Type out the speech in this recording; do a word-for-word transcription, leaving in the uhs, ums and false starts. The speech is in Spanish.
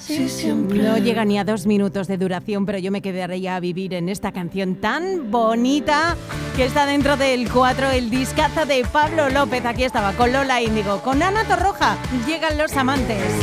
Si siempre... No llega ni a dos minutos de duración, pero yo me quedaría a vivir en esta canción tan bonita que está dentro del cuatro, el discazo de Pablo López. Aquí estaba con Lola Índigo, con Ana Torroja. Llegan los amantes.